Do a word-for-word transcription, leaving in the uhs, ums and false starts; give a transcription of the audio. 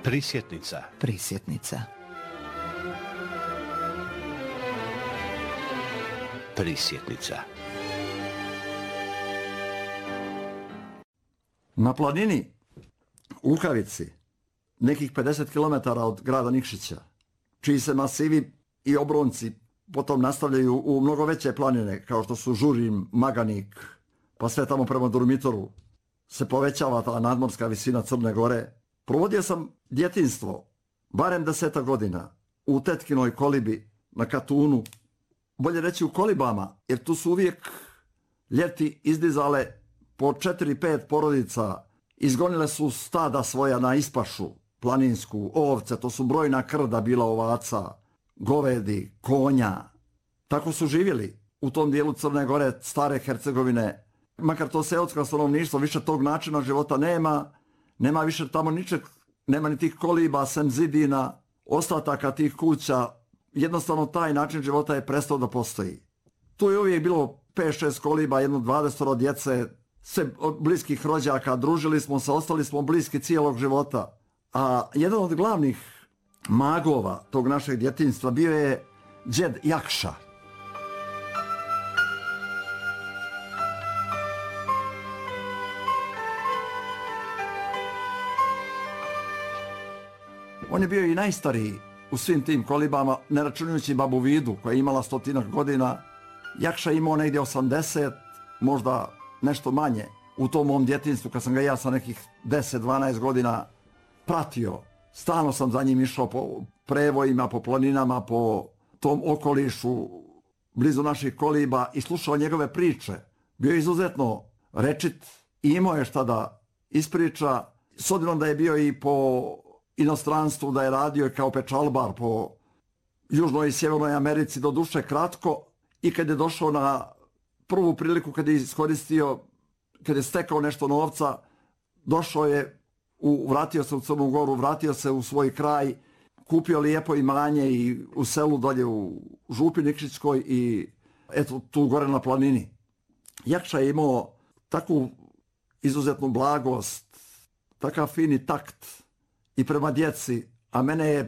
Prisjetnica. Prisjetnica. Prisjetnica. Na planini Lukavici, nekih pedeset kilometara od grada Nikšića, čiji se masivi i obronci potom nastavljaju u mnogo veće planine, kao što su Žurin, Maganik, pa sve tamo prema Durmitoru, se povećava ta nadmorska visina Crne Gore. Provodio sam djetinjstvo, barem deseta godina, u tetkinoj kolibi na Katunu, bolje reći u kolibama, jer tu su uvijek ljeti izdizale po četiri pet porodica, izgonile su stada svoja na ispašu planinsku, ovce, to su brojna krda bila ovaca, govedi, konja. Tako su živjeli u tom dijelu Crne Gore, stare Hercegovine. Makar to seosko stanovništvo, više tog načina života nema, nema više tamo ničeg, nema ni tih koliba, sem zidina, ostataka tih kuća. Jednostavno taj način života je prestao da postoji. Tu je uvijek bilo pet šest koliba, jedno dvadeset djece, sve od bliskih rođaka, družili smo se, ostali smo bliski cijelog života. A jedan od glavnih magova tog našeg djetinjstva bio je džed Jakša. On je bio i najstariji u svim tim kolibama, ne računajući babu Vidu koja je imala stotinak godina. Jakša imao negdje osamdeset, možda nešto manje. U tom mom djetinjstvu, kad sam ga ja sa nekih deset dvanaest godina pratio, stalno sam za njim išao po prevojima, po planinama, po tom okolišu blizu naših koliba i slušao njegove priče. Bio je izuzetno rečit i imao je šta da ispriča, s obzirom da je bio i po inostranstvu, da je radio kao pečalbar po Južnoj i Sjevernoj Americi, do duše kratko, i kad je došao na prvu priliku, kad je iskoristio, kad je stekao nešto novca, došao je, u, vratio se u Crnu Goru, vratio se u svoj kraj, kupio lijepo imanje i u selu dolje u Župi Nikšićkoj i eto tu gore na planini. Jakša je imao takvu izuzetnu blagost, takav fini takt i prema djeci, a mene je